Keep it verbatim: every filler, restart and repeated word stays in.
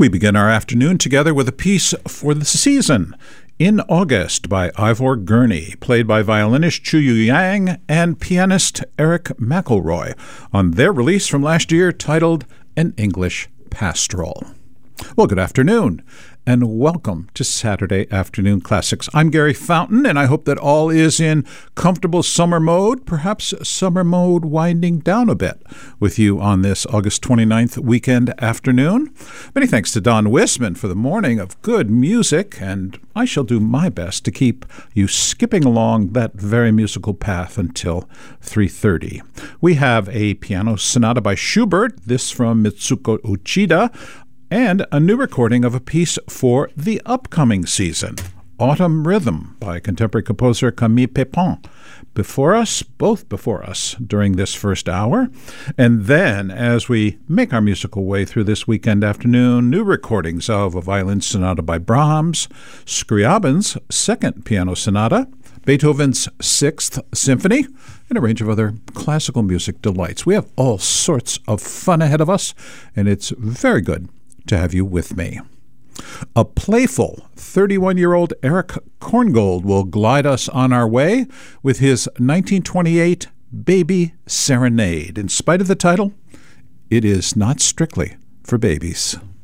We begin our afternoon together with a piece for the season, In August by Ivor Gurney, played by violinist Chuyu Yang and pianist Eric McElroy, on their release from last year titled An English Pastoral. Well, good afternoon, and welcome to Saturday Afternoon Classics. I'm Gary Fountain, and I hope that all is in comfortable summer mode, perhaps summer mode winding down a bit with you on this August twenty-ninth weekend afternoon. Many thanks to Don Wisman for the morning of good music, and I shall do my best to keep you skipping along that very musical path until three thirty. We have a piano sonata by Schubert, this from Mitsuko Uchida, and a new recording of a piece for the upcoming season, Autumn Rhythm by contemporary composer Camille Pépin. Before us, both before us, during this first hour. And then, as we make our musical way through this weekend afternoon, new recordings of a violin sonata by Brahms, Scriabin's second piano sonata, Beethoven's Sixth Symphony, and a range of other classical music delights. We have all sorts of fun ahead of us, and it's very good to have you with me. A playful thirty-one-year-old Eric Korngold will glide us on our way with his nineteen twenty-eight Baby Serenade. In spite of the title, it is not strictly for babies.